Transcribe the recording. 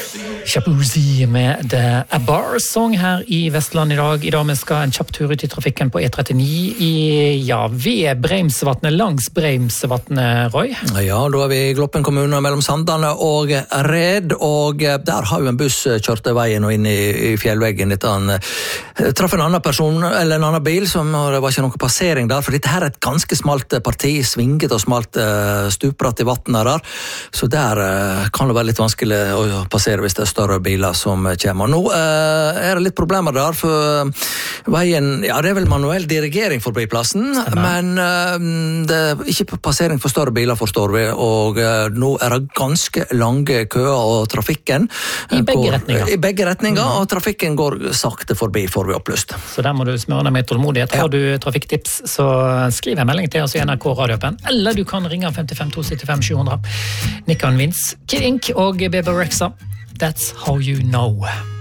Shabuzi med The A Bar Song her i Vestland i dag. I dag vi skal en kjapp tur ut i trafikken på E39 ved Breimsvatnet, langs Breimsvatnet, Roy. Ja, da vi i Gloppen kommune mellom Sandane og Red, og der har jo en buss kjørt veien og inn i fjellveggen. Dette traff en annen person, eller en annen bil, som det var ikke noen passering der, for dette her er et ganske smalt parti, svinget og smalt stupbratt i vattnet der, så der kan det være litt vanskelig å passere hvis det er større biler som kommer. Nå er det litt problemer der, for veien, det er vel manuell dirigering forbi plassen, men det er ikke passering for større biler, forstår vi, og nå er det ganske lange køer, og trafikken I begge retninger, og trafikken går sakte forbi, får vi opplyst. Så der må du smøre deg med tålmodighet. Har du trafikktips, så skriv en melding til oss i NRK radioappen, eller du kan ringe 55 275 700. Nick and Vince, Kid Ink og Bebe Rexha. That's how you know.